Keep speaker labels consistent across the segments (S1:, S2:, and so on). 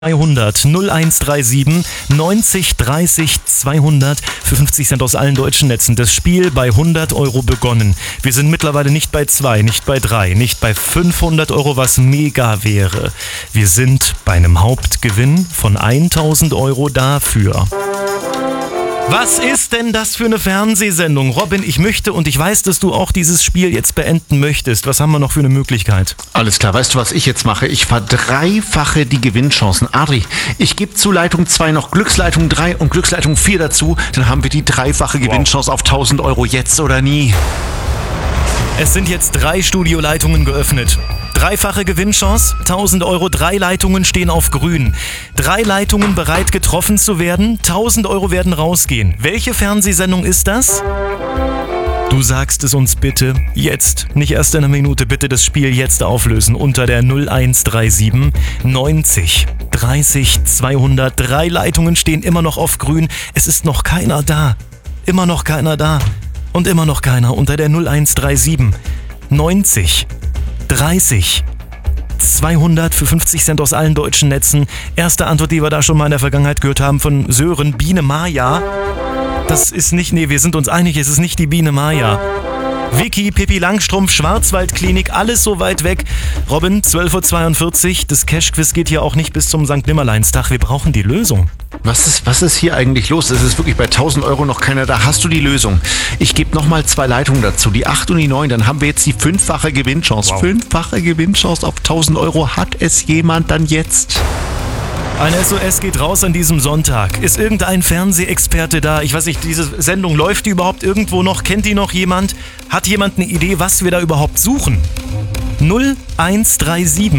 S1: 200 0137 90 30 200 für 50 Cent aus allen deutschen Netzen. Das Spiel bei 100 Euro begonnen. Wir sind mittlerweile nicht bei 2, nicht bei 3, nicht bei 500 Euro, was mega wäre. Wir sind bei einem Hauptgewinn von 1000 Euro dafür. Was ist denn das für eine Fernsehsendung? Robin, ich möchte und ich weiß, dass du auch dieses Spiel jetzt beenden möchtest. Was haben wir noch für eine Möglichkeit?
S2: Alles klar, weißt du, was ich jetzt mache? Ich verdreifache die Gewinnchancen. Adri, ich gebe zu Leitung 2 noch Glücksleitung 3 und Glücksleitung 4 dazu. Dann haben wir die dreifache Gewinnchance auf 1000 Euro jetzt oder nie.
S1: Es sind jetzt 3 Studioleitungen geöffnet. Dreifache Gewinnchance, 1000 Euro, 3 Leitungen stehen auf grün. 3 Leitungen bereit getroffen zu werden, 1000 Euro werden rausgehen. Welche Fernsehsendung ist das? Du sagst es uns bitte jetzt, nicht erst in einer Minute, bitte das Spiel jetzt auflösen unter der 0137 90 30 200. 3 Leitungen stehen immer noch auf grün, es ist noch keiner da. Immer noch keiner da. Und immer noch keiner unter der 0137 90 30 200 für 50 Cent aus allen deutschen Netzen. Erste Antwort, die wir da schon mal in der Vergangenheit gehört haben von Sören, Biene Maya. Das ist nicht, wir sind uns einig, es ist nicht die Biene Maya. Vicky, Pippi Langstrumpf, Schwarzwaldklinik, alles so weit weg. Robin, 12.42 Uhr, das Cash-Quiz geht hier auch nicht bis zum St. Nimmerleinstag. Wir brauchen die Lösung.
S2: Was ist hier eigentlich los? Es ist wirklich bei 1000 Euro noch keiner da. Hast du die Lösung? Ich gebe nochmal 2 Leitungen dazu, die 8 und die 9. Dann haben wir jetzt die 5-fache Gewinnchance. Wow. 5-fache Gewinnchance auf 1000 Euro. Hat es jemand dann jetzt?
S1: Ein SOS geht raus an diesem Sonntag. Ist irgendein Fernsehexperte da? Ich weiß nicht, diese Sendung, läuft die überhaupt irgendwo noch? Kennt die noch jemand? Hat jemand eine Idee, was wir da überhaupt suchen? 0137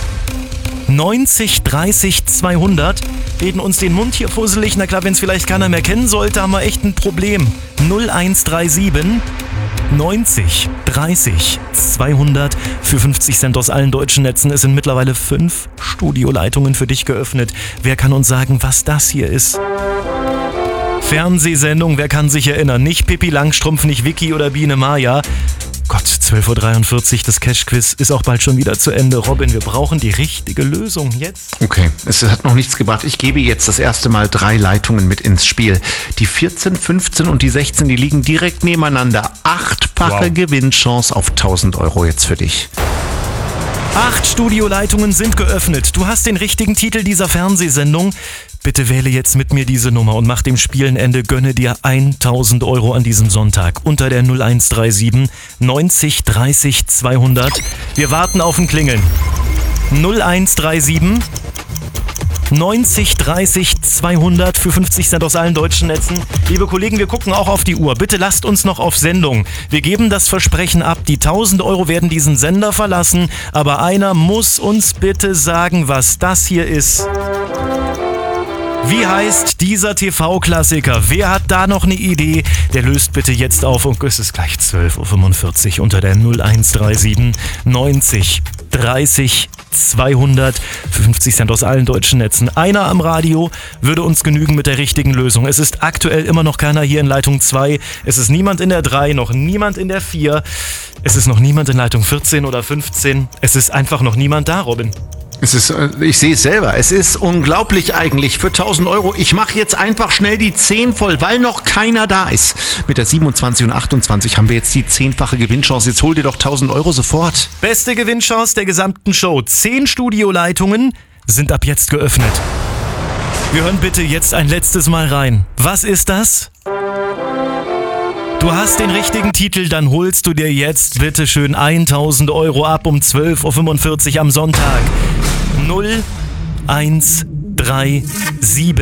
S1: 90 30 200. Reden uns den Mund hier fusselig. Na klar, wenn es vielleicht keiner mehr kennen sollte, haben wir echt ein Problem. 0137 90 30 200 für 50 Cent aus allen deutschen Netzen. Es sind mittlerweile 5 Studioleitungen für dich geöffnet. Wer kann uns sagen, was das hier ist? Fernsehsendung, wer kann sich erinnern? Nicht Pippi Langstrumpf, nicht Vicky oder Biene Maya. Gott, 12.43 Uhr, das Cash-Quiz ist auch bald schon wieder zu Ende. Robin, wir brauchen die richtige Lösung jetzt.
S2: Okay, es hat noch nichts gebracht. Ich gebe jetzt das erste Mal 3 Leitungen mit ins Spiel. Die 14, 15 und die 16, die liegen direkt nebeneinander. 8-fache Gewinnchance auf 1000 Euro jetzt für dich.
S1: 8 Studioleitungen sind geöffnet. Du hast den richtigen Titel dieser Fernsehsendung. Bitte wähle jetzt mit mir diese Nummer und mach dem Spiel ein Ende. Gönne dir 1000 Euro an diesem Sonntag unter der 0137 90 30 200. Wir warten auf ein Klingeln. 0137 90 30 200 für 50 Cent aus allen deutschen Netzen. Liebe Kollegen, wir gucken auch auf die Uhr. Bitte lasst uns noch auf Sendung. Wir geben das Versprechen ab. Die 1000 Euro werden diesen Sender verlassen. Aber einer muss uns bitte sagen, was das hier ist. Wie heißt dieser TV-Klassiker? Wer hat da noch eine Idee? Der löst bitte jetzt auf. Und es ist gleich 12.45 Uhr unter der 0137 90 30 200 für 50 Cent aus allen deutschen Netzen. Einer am Radio würde uns genügen mit der richtigen Lösung. Es ist aktuell immer noch keiner hier in Leitung 2. Es ist niemand in der 3, noch niemand in der 4. Es ist noch niemand in Leitung 14 oder 15. Es ist einfach noch niemand da, Robin.
S2: Ich sehe es selber. Es ist unglaublich eigentlich. Für 1000 Euro. Ich mache jetzt einfach schnell die 10 voll, weil noch keiner da ist. Mit der 27 und 28 haben wir jetzt die 10-fache Gewinnchance. Jetzt hol dir doch 1000 Euro sofort.
S1: Beste Gewinnchance der gesamten Show. 10 Studioleitungen sind ab jetzt geöffnet. Wir hören bitte jetzt ein letztes Mal rein. Was ist das? Du hast den richtigen Titel, dann holst du dir jetzt bitte schön 1000 Euro ab um 12.45 Uhr am Sonntag. 0137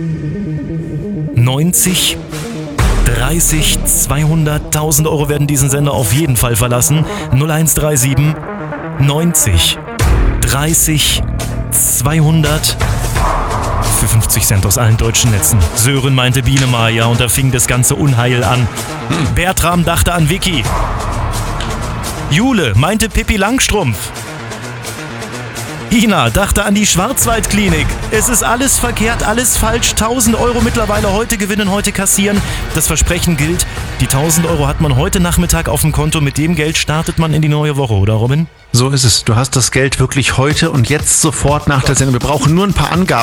S1: 90 30 200. 1000 Euro werden diesen Sender auf jeden Fall verlassen. 0137 90 30 200 für 50 Cent aus allen deutschen Netzen. Sören meinte Biene Maya und da fing das ganze Unheil an. Bertram dachte an Vicky. Jule meinte Pippi Langstrumpf. Ina dachte an die Schwarzwaldklinik. Es ist alles verkehrt, alles falsch. 1000 Euro mittlerweile heute gewinnen, heute kassieren. Das Versprechen gilt. Die 1000 Euro hat man heute Nachmittag auf dem Konto. Mit dem Geld startet man in die neue Woche, oder Robin?
S2: So ist es. Du hast das Geld wirklich heute und jetzt sofort nach der Sendung. Wir brauchen nur ein paar Angaben.